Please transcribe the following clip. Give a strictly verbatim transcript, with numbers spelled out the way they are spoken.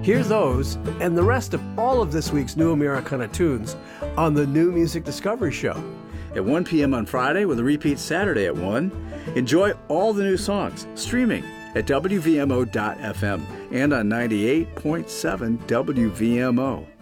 Hear those and the rest of all of this week's New Americana tunes on the New Music Discovery Show. At one p.m. on Friday with a repeat Saturday at one. Enjoy all the new songs streaming at W V M O dot F M and on ninety-eight point seven W V M O.